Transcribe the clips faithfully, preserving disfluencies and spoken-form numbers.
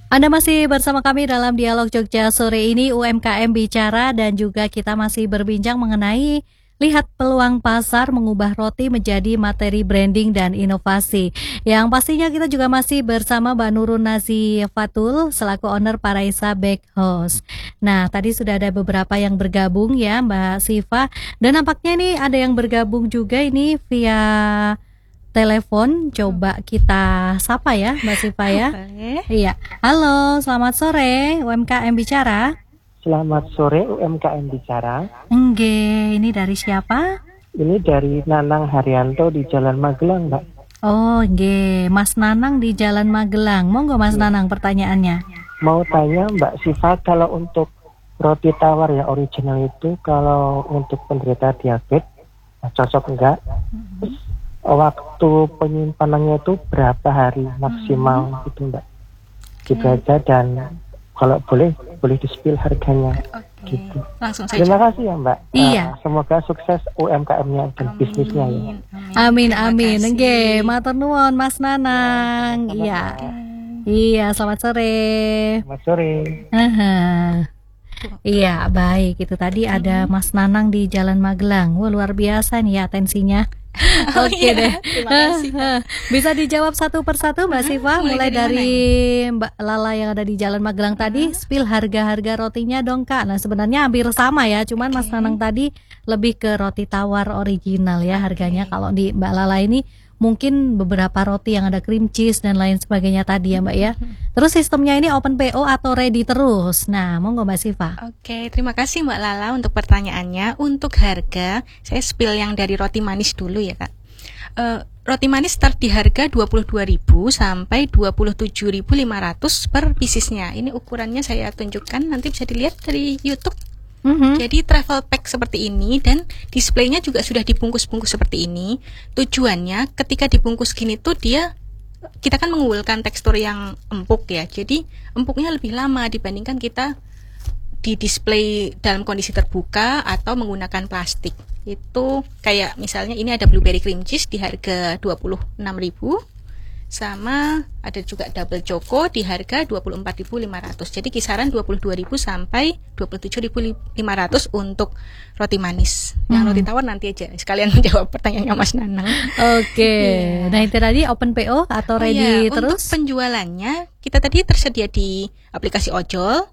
Anda masih bersama kami dalam Dialog Jogja sore ini, U M K M Bicara, dan juga kita masih berbincang mengenai lihat peluang pasar mengubah roti menjadi materi branding dan inovasi. Yang pastinya kita juga masih bersama Mbak Nurun Nazifatul selaku owner Paraisa Bakehouse. Nah, tadi sudah ada beberapa yang bergabung ya Mbak Siva, dan nampaknya ini ada yang bergabung juga ini via telepon. Coba kita sapa ya Mbak Siva ya. Iya. Halo, selamat sore U M K M Bicara. Selamat sore U M K M Bicara. Nggih, ini dari siapa? Ini dari Nanang Haryanto di Jalan Magelang, Mbak. Oh, nggih, Mas Nanang di Jalan Magelang. Monggo Mas ya. Nanang pertanyaannya. Mau tanya Mbak Siva, kalau untuk roti tawar ya original itu kalau untuk penderita diabetes cocok enggak? Mm-hmm. Waktu penyimpanannya itu berapa hari maksimal mm-hmm. gitu, Mbak? Gitu okay. aja, dan kalau boleh boleh di-spill harganya. Oke. Gitu. Langsung saja. Terima kasih ya Mbak. Iya. Uh, semoga sukses U M K M-nya dan amin. Bisnisnya ya. Amin amin. Nggih, matur nuwun Mas Nanang. Iya. Iya, selamat sore. Selamat sore. Uh-huh. Iya, baik. Itu tadi hmm. ada Mas Nanang di Jalan Magelang. Wah, luar biasa nih ya atensinya. Oh, Oke iya. deh. Terima kasih. Bisa dijawab satu persatu Mbak uh-huh. Siva, mulai, mulai dari, dari Mbak Lala yang ada di Jalan Magelang uh-huh. tadi, spill harga-harga rotinya dong Kak. Nah, sebenarnya hampir sama ya, cuman okay. Mas Nanang tadi lebih ke roti tawar original ya harganya. Okay. Kalau di Mbak Lala ini mungkin beberapa roti yang ada cream cheese dan lain sebagainya tadi ya Mbak ya. Terus sistemnya ini open P O atau ready terus? Nah, monggo Mbak Siva. Oke, terima kasih Mbak Lala untuk pertanyaannya. Untuk harga, saya spill yang dari roti manis dulu ya Kak. Uh, roti manis start di harga dua puluh dua ribu sampai dua puluh tujuh ribu lima ratus per piecesnya. Ini ukurannya saya tunjukkan, nanti bisa dilihat dari YouTube. Mm-hmm. Jadi travel pack seperti ini, dan displaynya juga sudah dibungkus-bungkus seperti ini. Tujuannya ketika dibungkus gini tuh dia, kita kan mengumpulkan tekstur yang empuk ya. Jadi empuknya lebih lama dibandingkan kita di display dalam kondisi terbuka atau menggunakan plastik. Itu kayak misalnya ini ada blueberry cream cheese di harga dua puluh enam ribu. Sama ada juga double choco di harga dua puluh empat ribu lima ratus. Jadi kisaran dua puluh dua ribu sampai dua puluh tujuh ribu lima ratus untuk roti manis. Yang hmm. roti tawar nanti aja sekalian menjawab pertanyaannya Mas Nanang. Oke. Okay. Yeah. Nah, itu tadi open P O atau ready oh, yeah. terus? Untuk penjualannya kita tadi tersedia di aplikasi ojol.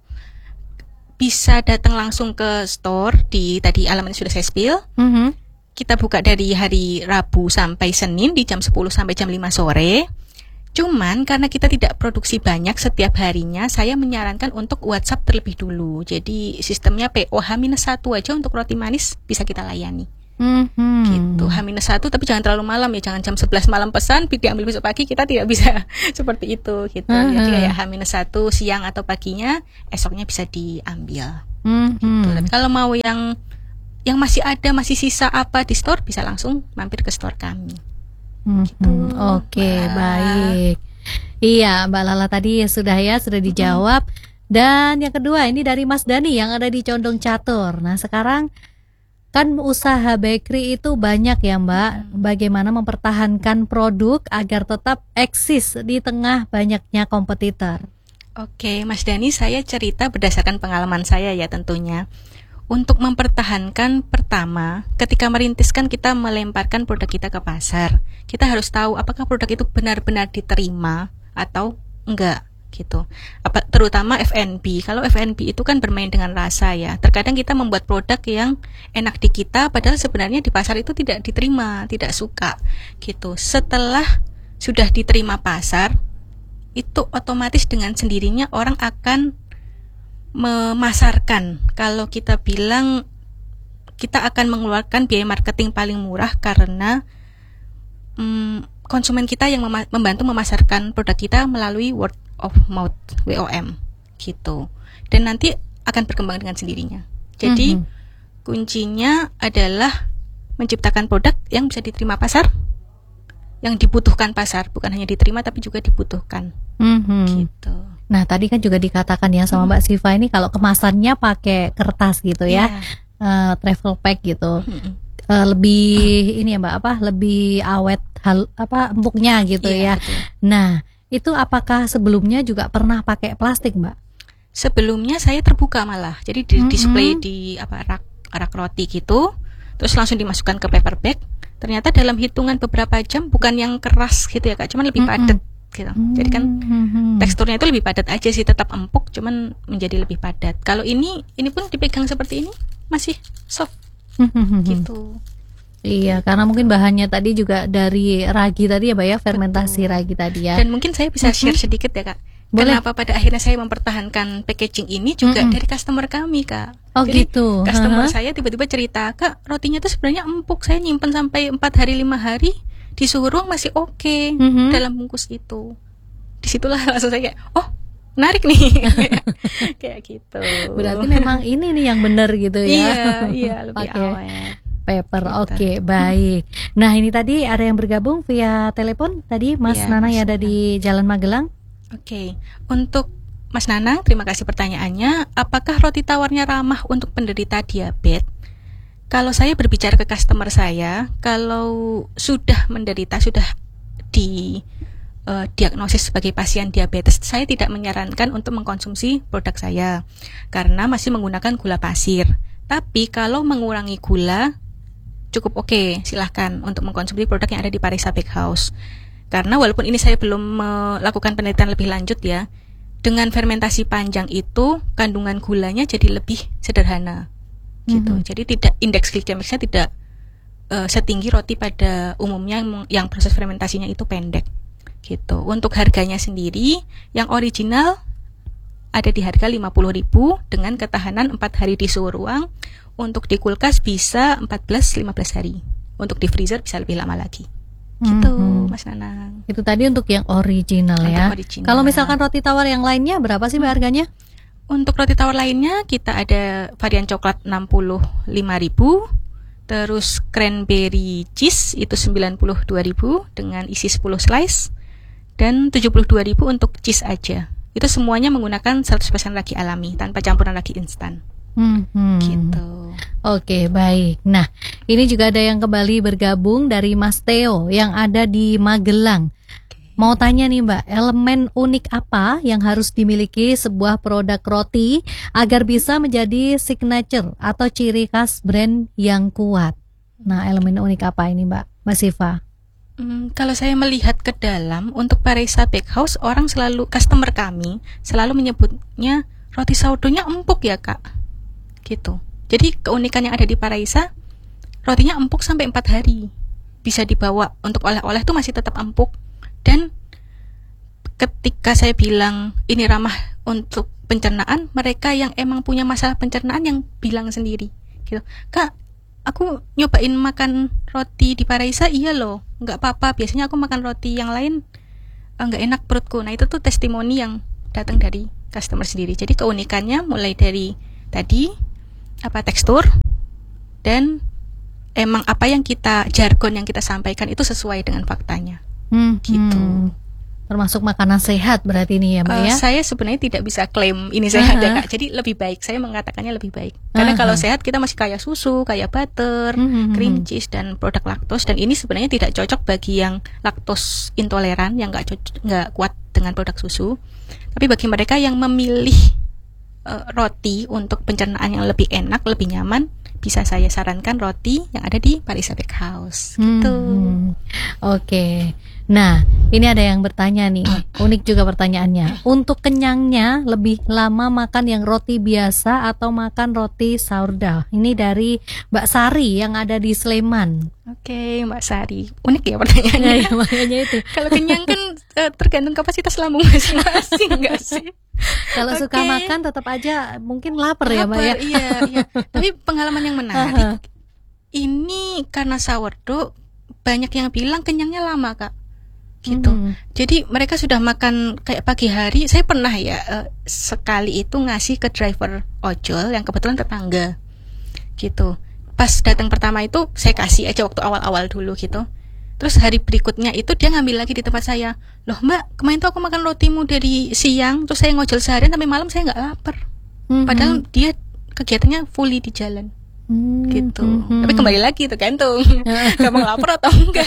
Bisa datang langsung ke store di tadi alamatnya sudah saya spill. Mm-hmm. Kita buka dari hari Rabu sampai Senin di jam sepuluh sampai jam lima sore. Cuman karena kita tidak produksi banyak setiap harinya, saya menyarankan untuk WhatsApp terlebih dulu. Jadi sistemnya P O H minus satu aja untuk roti manis bisa kita layani. Mm-hmm. Gitu, H minus satu tapi jangan terlalu malam ya, jangan jam sebelas malam pesan diambil besok pagi, kita tidak bisa seperti itu gitu. Mm-hmm. Jadi kayak H minus satu siang atau paginya, esoknya bisa diambil. Mm-hmm. Gitu. Tapi kalau mau yang yang masih ada, masih sisa apa di store, bisa langsung mampir ke store kami. Hmm, gitu. Oke, okay, baik. Iya, Mbak Lala tadi sudah ya sudah dijawab. Hmm. Dan yang kedua ini dari Mas Dani yang ada di Condong Catur. Nah, sekarang kan usaha bakery itu banyak ya Mbak. Hmm. Bagaimana mempertahankan produk agar tetap eksis di tengah banyaknya kompetitor? Oke, Mas Dani, saya cerita berdasarkan pengalaman saya ya tentunya. Untuk mempertahankan, pertama, ketika merintis kan kita melemparkan produk kita ke pasar. Kita harus tahu apakah produk itu benar-benar diterima atau enggak gitu. Apa, terutama F and B. Kalau F and B itu kan bermain dengan rasa ya. Terkadang kita membuat produk yang enak di kita, padahal sebenarnya di pasar itu tidak diterima, tidak suka gitu. Setelah sudah diterima pasar, itu otomatis dengan sendirinya orang akan memasarkan. Kalau kita bilang kita akan mengeluarkan biaya marketing paling murah karena hmm, konsumen kita yang mema- membantu memasarkan produk kita melalui word of mouth W O M gitu. Dan nanti akan berkembang dengan sendirinya. Jadi mm-hmm. kuncinya adalah menciptakan produk yang bisa diterima pasar, yang dibutuhkan pasar, bukan hanya diterima tapi juga dibutuhkan. Mm-hmm. Gitu. Nah, tadi kan juga dikatakan ya sama hmm. Mbak Siva ini kalau kemasannya pakai kertas gitu ya, yeah. uh, travel pack gitu, hmm. uh, lebih hmm. ini ya Mbak apa, lebih awet hal apa empuknya gitu yeah, ya. Betul. Nah, Itu apakah sebelumnya juga pernah pakai plastik, Mbak? Sebelumnya saya terbuka malah, jadi di Mm-mm. display di apa rak rak roti gitu, terus langsung dimasukkan ke paper bag. Ternyata dalam hitungan beberapa jam bukan yang keras gitu ya Kak, cuman lebih Mm-mm. padat gitu. Jadi kan Mm-mm. teksturnya itu lebih padat aja sih, tetap empuk, cuman menjadi lebih padat. Kalau ini ini pun dipegang seperti ini masih soft Mm-mm. gitu. Iya, karena mungkin bahannya tadi juga dari ragi tadi ya, Mbak ya, fermentasi Betul. ragi tadi ya. Dan mungkin saya bisa share Mhm. sedikit ya Kak. Boleh. Kenapa pada akhirnya saya mempertahankan packaging ini juga Mm-mm. dari customer kami Kak. Oh Jadi gitu. customer Aha. saya tiba-tiba cerita, Kak rotinya tuh sebenarnya empuk, saya nyimpen sampai empat hari lima hari di suhu ruang masih oke Mhm. dalam bungkus itu. Disitulah langsung saya kayak, oh menarik nih. Kayak gitu. Berarti memang ini nih yang benar gitu ya. Iya, iya lebih Oke. awet. Paper, Gitu. oke, baik. Nah ini tadi ada yang bergabung via telepon tadi, Mas Iya, Nana Mas yang ada Nana. di Jalan Magelang. Oke, untuk Mas Nanang, terima kasih pertanyaannya. Apakah roti tawarnya ramah untuk penderita diabetes? Kalau saya berbicara ke customer saya, kalau sudah menderita, sudah di eh, diagnosis sebagai pasien diabetes, saya tidak menyarankan untuk mengkonsumsi produk saya karena masih menggunakan gula pasir. Tapi kalau mengurangi gula, cukup oke, silahkan untuk mengkonsumsi produk yang ada di Parisa Bakehouse. Karena walaupun ini saya belum melakukan penelitian lebih lanjut ya, dengan fermentasi panjang itu kandungan gulanya jadi lebih sederhana gitu. Mhm. Jadi tidak indeks glikemiknya tidak uh, setinggi roti pada umumnya yang, yang proses fermentasinya itu pendek gitu. Untuk harganya sendiri yang original ada di harga lima puluh ribu dengan ketahanan empat hari di suhu ruang. Untuk di kulkas bisa empat belas sampai lima belas hari. Untuk di freezer bisa lebih lama lagi. Gitu, Mhm. Mas Nanang. Itu tadi untuk yang original Untuk ya. original. Kalau misalkan roti tawar yang lainnya berapa sih Mbak harganya? Untuk roti tawar lainnya kita ada varian coklat enam puluh lima ribu, terus cranberry cheese itu sembilan puluh dua ribu dengan isi sepuluh slice, dan tujuh puluh dua ribu untuk cheese aja. Itu semuanya menggunakan seratus persen ragi alami tanpa campuran ragi instan. Mhm. Gitu. Oke, baik. Nah, ini juga ada yang kembali bergabung dari Mas Theo yang ada di Magelang. Mau tanya nih Mbak, elemen unik apa yang harus dimiliki sebuah produk roti agar bisa menjadi signature atau ciri khas brand yang kuat? Nah, elemen unik apa ini Mbak? Mbak Siva? Hmm, kalau saya melihat ke dalam, untuk Parisa Bakehouse, orang selalu, customer kami selalu menyebutnya roti sourdough-nya empuk ya Kak. Gitu. Jadi keunikan yang ada di Parisa, rotinya empuk sampai empat hari. Bisa dibawa untuk oleh-oleh tuh masih tetap empuk. Dan ketika saya bilang ini ramah untuk pencernaan, mereka yang emang punya masalah pencernaan yang bilang sendiri gitu. Kak, aku nyobain makan roti di Parisa, iya loh, nggak apa-apa. Biasanya aku makan roti yang lain eh, nggak enak perutku. Nah itu tuh testimoni yang datang dari customer sendiri. Jadi keunikannya mulai dari tadi apa tekstur, dan emang apa yang kita jargon yang kita sampaikan itu sesuai dengan faktanya. Hmm, Gitu. hmm. Termasuk makanan sehat berarti ini ya Mbak Uh, ya? Saya sebenarnya tidak bisa klaim ini sehat ya Aha. Kak. Jadi lebih baik, saya mengatakannya lebih baik. Karena Aha. kalau sehat kita masih kaya susu, kaya butter, Hmm, hmm, cream hmm. cheese dan produk laktos. Dan ini sebenarnya tidak cocok bagi yang laktos intoleran, yang nggak cocok, nggak kuat dengan produk susu. Tapi bagi mereka yang memilih uh, roti untuk pencernaan yang lebih enak, lebih nyaman, bisa saya sarankan roti yang ada di Parisa Bakehouse. Gitu. Hmm, Oke. Nah, ini ada yang bertanya nih, unik juga pertanyaannya. Untuk kenyangnya lebih lama makan yang roti biasa atau makan roti sourdough? Ini dari Mbak Sari yang ada di Sleman. Oke, Mbak Sari. Unik ya pertanyaannya. Ya, ya, makanya itu. Kalau kenyang kan eh, tergantung kapasitas lambung masing-masing, enggak sih? Kalau suka Oke. makan tetap aja mungkin lapar ya Mbak ya. Lapar, iya, iya. Tapi pengalaman yang menarik, ini karena sourdough banyak yang bilang kenyangnya lama Kak. Gitu. Hmm. Jadi mereka sudah makan kayak pagi hari. Saya pernah ya eh, sekali itu ngasih ke driver ojol yang kebetulan tetangga. Gitu. Pas datang pertama itu saya kasih aja waktu awal-awal dulu gitu. Terus hari berikutnya itu dia ngambil lagi di tempat saya. Loh Mbak, kemarin tuh aku makan rotimu dari siang, terus saya ngojol seharian sampai malam saya nggak lapar. Hmm. Padahal dia kegiatannya fully di jalan. Hmm, gitu. hmm, hmm. Tapi kembali lagi tergantung gampang lapar atau enggak.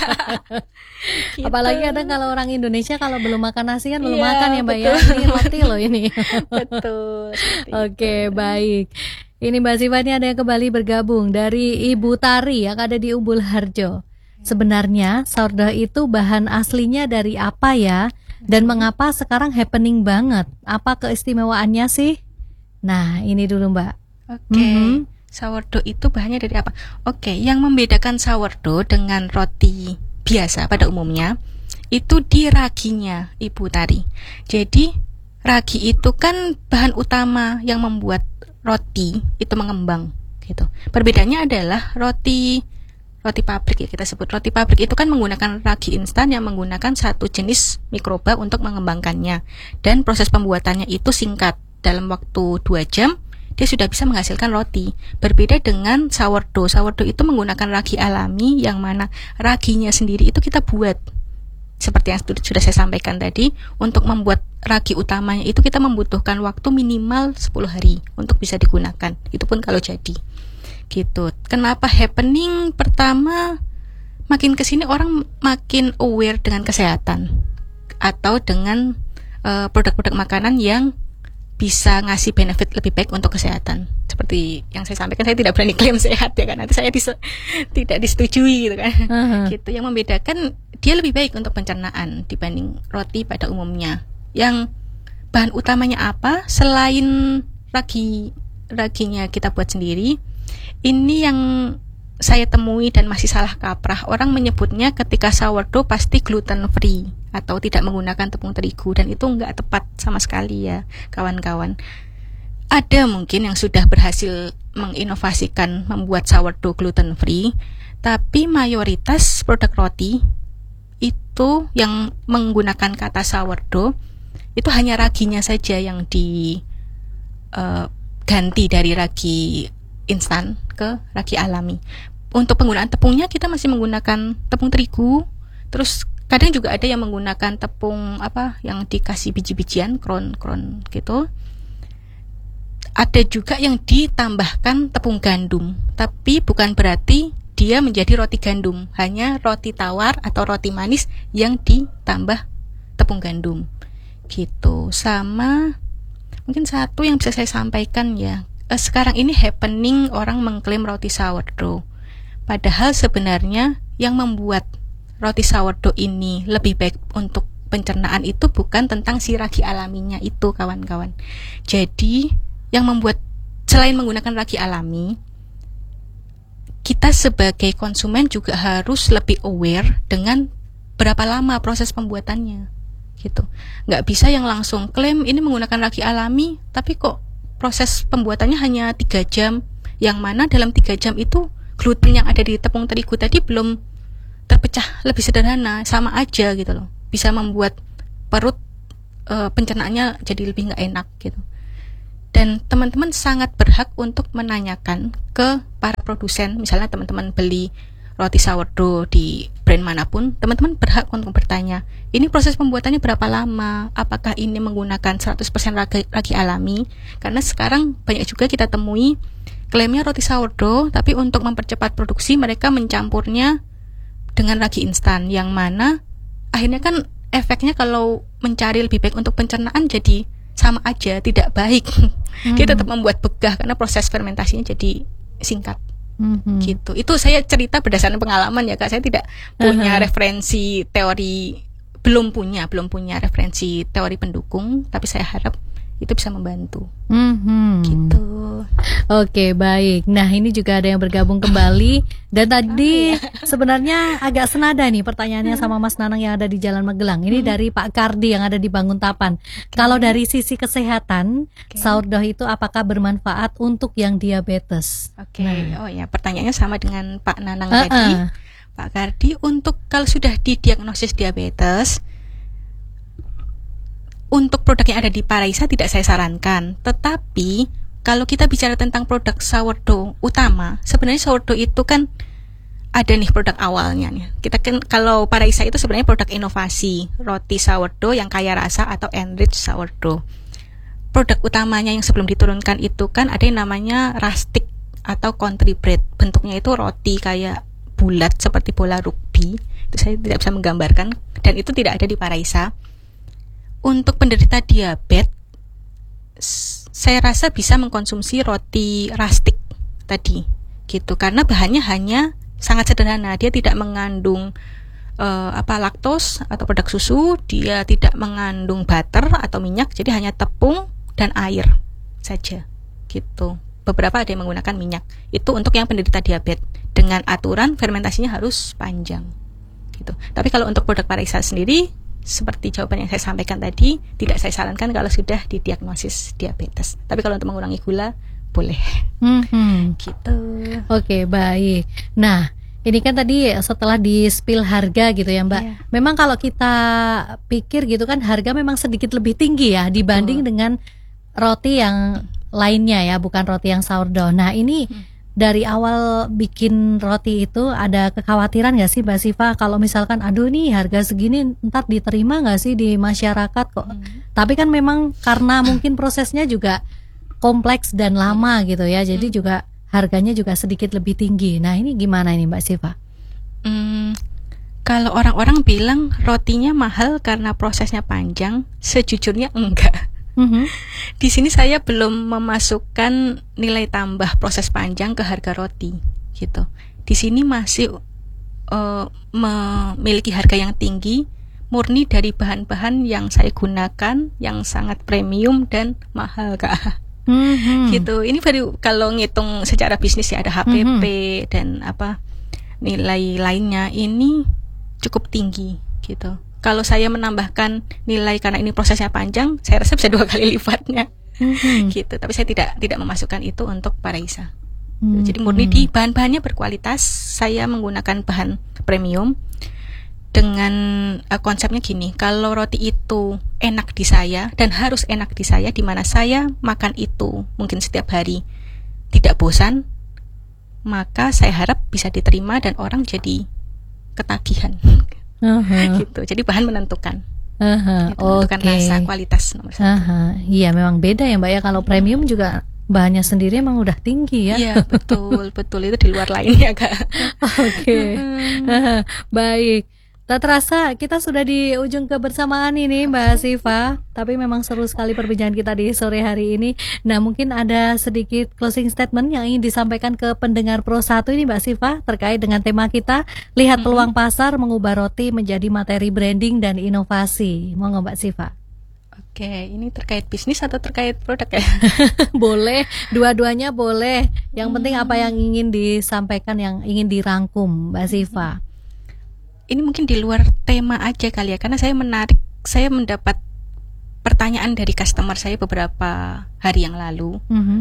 Gitu. Apalagi ada kalau orang Indonesia kalau belum makan nasi kan belum Iya, makan ya Mbak ya. betul. Ini roti loh ini. Betul. seperti Oke, itu. baik. Ini Mbak Siva ini ada yang kembali bergabung dari Ibu Tari yang ada di Umbul Harjo. Sebenarnya sourdough itu bahan aslinya dari apa ya? Dan mengapa sekarang happening banget? Apa keistimewaannya sih? Nah, ini dulu Mbak. Oke. Mhm. Sourdough itu bahannya dari apa? Oke, yang membedakan sourdough dengan roti biasa pada umumnya itu di raginya, Ibu Tari. Jadi ragi itu kan bahan utama yang membuat roti itu mengembang gitu. Perbedaannya adalah roti roti pabrik ya kita sebut. Roti pabrik itu kan menggunakan ragi instan yang menggunakan satu jenis mikroba untuk mengembangkannya. Dan proses pembuatannya itu singkat. Dalam waktu dua jam dia sudah bisa menghasilkan roti. Berbeda dengan sourdough. Sourdough itu menggunakan ragi alami yang mana raginya sendiri itu kita buat. Seperti yang sudah saya sampaikan tadi, untuk membuat ragi utamanya itu kita membutuhkan waktu minimal sepuluh hari untuk bisa digunakan. Itu pun kalau jadi. Gitu. Kenapa happening? Pertama, makin kesini orang makin aware dengan kesehatan atau dengan uh, produk-produk makanan yang bisa ngasih benefit lebih baik untuk kesehatan. Seperti yang saya sampaikan, saya tidak berani klaim sehat ya kan, nanti saya dis- tidak disetujui gitu kan. Uh-huh. Gitu. Yang membedakan dia lebih baik untuk pencernaan dibanding roti pada umumnya. Yang bahan utamanya apa? Selain ragi raginya kita buat sendiri, ini yang saya temui dan masih salah kaprah. Orang menyebutnya ketika sourdough pasti gluten free atau tidak menggunakan tepung terigu, dan itu enggak tepat sama sekali ya kawan-kawan. Ada mungkin yang sudah berhasil menginovasikan membuat sourdough gluten free, tapi mayoritas produk roti itu yang menggunakan kata sourdough itu hanya raginya saja yang diganti uh, dari ragi instan ke ragi alami. Untuk penggunaan tepungnya kita masih menggunakan tepung terigu. Terus kadang juga ada yang menggunakan tepung apa yang dikasih biji-bijian, kron-kron gitu. Ada juga yang ditambahkan tepung gandum, tapi bukan berarti dia menjadi roti gandum, hanya roti tawar atau roti manis yang ditambah tepung gandum. Gitu. Sama mungkin satu yang bisa saya sampaikan ya. Sekarang ini happening orang mengklaim roti sourdough. Padahal sebenarnya yang membuat roti sourdough ini lebih baik untuk pencernaan itu bukan tentang si ragi alaminya itu kawan-kawan. Jadi yang membuat selain menggunakan ragi alami, kita sebagai konsumen juga harus lebih aware dengan berapa lama proses pembuatannya. Gitu. Nggak bisa yang langsung klaim ini menggunakan ragi alami, tapi kok proses pembuatannya hanya tiga jam, yang mana dalam tiga jam itu gluten yang ada di tepung terigu tadi belum terpecah lebih sederhana, sama aja gitu loh. Bisa membuat perut e, pencernaannya jadi lebih nggak enak gitu. Dan teman-teman sangat berhak untuk menanyakan ke para produsen, misalnya teman-teman beli roti sourdough di brand manapun, teman-teman berhak untuk bertanya, ini proses pembuatannya berapa lama? Apakah ini menggunakan seratus persen ragi, ragi alami? Karena sekarang banyak juga kita temui klaimnya roti sourdough, tapi untuk mempercepat produksi mereka mencampurnya dengan ragi instan, yang mana akhirnya kan efeknya kalau mencari lebih baik untuk pencernaan jadi sama aja, tidak baik. Hmm. Kita tetap membuat begah karena proses fermentasinya jadi singkat. Mm-hmm. Gitu. Itu saya cerita berdasarkan pengalaman ya Kak. Saya tidak punya uh-huh. referensi teori, belum punya, belum punya referensi teori pendukung, tapi saya harap itu bisa membantu. Mm-hmm. Gitu. Oke, baik. Nah, ini juga ada yang bergabung kembali. Dan tadi oh, iya. sebenarnya agak senada nih pertanyaannya sama Mas Nanang yang ada di Jalan Magelang. Ini hmm. dari Pak Kardi yang ada di Banguntapan. Okay. Kalau dari sisi kesehatan, okay. sourdough itu apakah bermanfaat untuk yang diabetes? Oke, okay. nah. oh ya, pertanyaannya sama dengan Pak Nanang uh-uh. tadi. Pak Kardi, untuk kalau sudah didiagnosis diabetes, untuk produk yang ada di Paraisa tidak saya sarankan. Tetapi kalau kita bicara tentang produk sourdough utama, sebenarnya sourdough itu kan ada nih produk awalnya nih. Kita kan kalau Paraisa itu sebenarnya produk inovasi, roti sourdough yang kaya rasa atau enriched sourdough. Produk utamanya yang sebelum diturunkan itu kan ada yang namanya rustic atau country bread. Bentuknya itu roti kayak bulat seperti bola rugby. Itu saya tidak bisa menggambarkan dan itu tidak ada di Paraisa. Untuk penderita diabetes, saya rasa bisa mengkonsumsi roti rustic tadi, gitu. Karena bahannya hanya sangat sederhana. Dia tidak mengandung uh, apa laktos atau produk susu, dia tidak mengandung butter atau minyak, jadi hanya tepung dan air saja, gitu. Beberapa ada yang menggunakan minyak. Itu untuk yang penderita diabetes dengan aturan fermentasinya harus panjang, gitu. Tapi kalau untuk produk Paraisa sendiri, seperti jawaban yang saya sampaikan tadi, tidak saya sarankan kalau sudah didiagnosis diabetes. Tapi kalau untuk mengurangi gula, boleh. Mm-hmm. Gitu. Oke, baik. Nah, ini kan tadi setelah di spill harga gitu ya Mbak. Yeah. Memang kalau kita pikir gitu kan harga memang sedikit lebih tinggi ya dibanding Betul. dengan roti yang lainnya ya, bukan roti yang sourdough. Nah, ini hmm. dari awal bikin roti itu ada kekhawatiran nggak sih Mbak Siva kalau misalkan aduh nih harga segini ntar diterima nggak sih di masyarakat kok? Hmm. Tapi kan memang karena mungkin prosesnya juga kompleks dan lama gitu ya, jadi hmm. juga harganya juga sedikit lebih tinggi. Nah ini gimana ini Mbak Siva? Hmm, kalau orang-orang bilang rotinya mahal karena prosesnya panjang, sejujurnya enggak. Mm-hmm. Di sini saya belum memasukkan nilai tambah proses panjang ke harga roti, gitu. Di sini masih uh, memiliki harga yang tinggi, murni dari bahan-bahan yang saya gunakan, yang sangat premium dan mahal, Kak. Mm-hmm. Gitu. Ini baru kalau ngitung secara bisnis ya, ada H P P mm-hmm. dan apa nilai lainnya ini cukup tinggi, gitu. Kalau saya menambahkan nilai karena ini prosesnya panjang, saya rasa bisa dua kali lipatnya, mm-hmm. gitu. Tapi saya tidak tidak memasukkan itu untuk Paraisa. Mm-hmm. Jadi murni di bahan-bahannya berkualitas. Saya menggunakan bahan premium dengan uh, konsepnya gini. Kalau roti itu enak di saya dan harus enak di saya, di mana saya makan itu mungkin setiap hari tidak bosan, maka saya harap bisa diterima dan orang jadi ketagihan. Uh-huh. Gitu. Jadi bahan menentukan. Uh-huh. Gitu, menentukan okay. rasa, kualitas nomor satu. Uh-huh. Iya, memang beda ya Mbak ya. Kalau premium juga bahannya sendiri emang udah tinggi ya. Iya, betul, betul, itu di luar lainnya Kak. Oke. Okay. Uh-huh. Baik. Tak terasa kita sudah di ujung kebersamaan ini Mbak Siva. Tapi memang seru sekali perbincangan kita di sore hari ini. Nah mungkin ada sedikit closing statement yang ingin disampaikan ke pendengar Pro satu ini Mbak Siva terkait dengan tema kita, lihat peluang pasar mengubah roti menjadi materi branding dan inovasi. Monggo Mbak Siva. Oke, ini terkait bisnis atau terkait produk ya? Boleh, dua-duanya boleh. Yang hmm. penting apa yang ingin disampaikan, yang ingin dirangkum Mbak Siva. Ini mungkin di luar tema aja kali ya, karena saya menarik, saya mendapat pertanyaan dari customer saya beberapa hari yang lalu. Mm-hmm.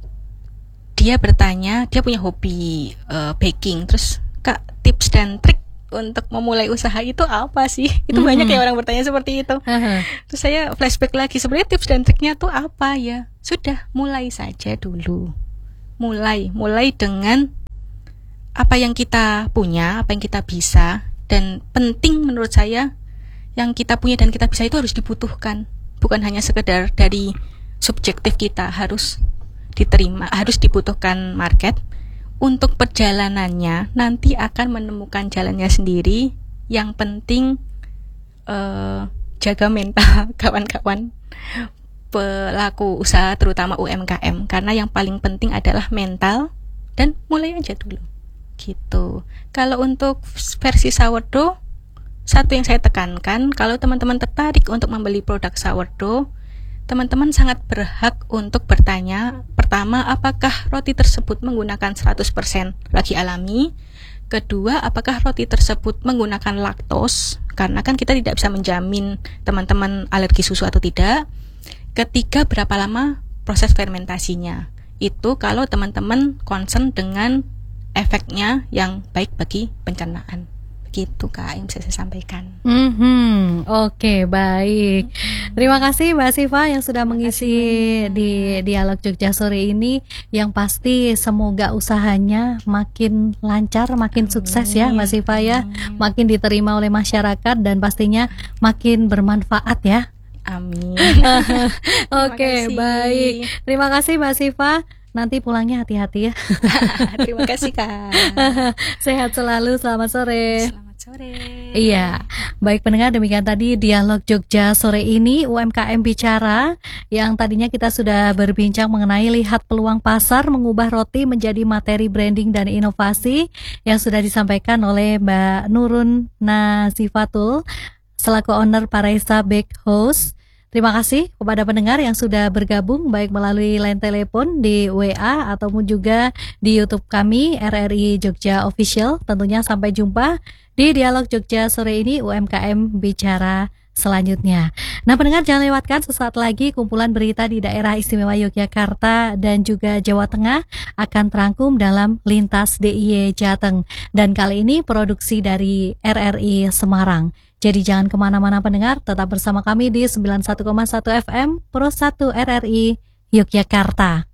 Dia bertanya, dia punya hobi uh, baking, terus Kak, tips dan trik untuk memulai usaha itu apa sih? Itu mm-hmm. banyak ya orang bertanya seperti itu. Uh-huh. Terus saya flashback lagi, sebenarnya tips dan triknya tuh apa ya? Sudah, mulai saja dulu. Mulai, mulai dengan apa yang kita punya, apa yang kita bisa. Dan penting menurut saya, yang kita punya dan kita bisa itu harus dibutuhkan. Bukan hanya sekedar dari subjektif kita, harus diterima, harus dibutuhkan market. Untuk perjalanannya nanti akan menemukan jalannya sendiri. Yang penting uh, jaga mental kawan-kawan pelaku usaha terutama U M K M, karena yang paling penting adalah mental dan mulai aja dulu. Gitu. Kalau untuk versi sourdough, satu yang saya tekankan, kalau teman-teman tertarik untuk membeli produk sourdough, teman-teman sangat berhak untuk bertanya, pertama, apakah roti tersebut menggunakan seratus persen ragi alami? Kedua, apakah roti tersebut menggunakan laktos? Karena kan kita tidak bisa menjamin teman-teman alergi susu atau tidak. Ketiga, berapa lama proses fermentasinya? Itu kalau teman-teman concern dengan efeknya yang baik bagi pencernaan. Begitu Kak yang bisa saya sampaikan. Mm-hmm. Oke, okay, baik. Terima kasih Mbak Siva yang sudah mengisi di Dialog Jogja sore ini. Yang pasti semoga usahanya makin lancar, makin Amin. Sukses ya Mbak Siva ya. Amin. Makin diterima oleh masyarakat dan pastinya makin bermanfaat ya. Amin. Oke, okay, baik. Terima kasih Mbak Siva. nanti pulangnya hati-hati ya. Terima kasih Kak. Sehat selalu, selamat sore. Selamat sore. Iya, baik pendengar, demikian tadi Dialog Jogja sore ini U M K M Bicara yang tadinya kita sudah berbincang mengenai lihat peluang pasar mengubah roti menjadi materi branding dan inovasi yang sudah disampaikan oleh Mbak Nurun Nazifatul selaku owner Paresa Bake House. Terima kasih kepada pendengar yang sudah bergabung baik melalui line telepon di W A ataupun juga di YouTube kami R R I Jogja Official. Tentunya sampai jumpa di Dialog Jogja sore ini U M K M Bicara selanjutnya. Nah pendengar, jangan lewatkan sesaat lagi kumpulan berita di daerah istimewa Yogyakarta dan juga Jawa Tengah akan terangkum dalam Lintas D I Y Jateng. Dan kali ini produksi dari R R I Semarang. Jadi jangan kemana-mana pendengar, tetap bersama kami di sembilan puluh satu koma satu F M Pro satu R R I Yogyakarta.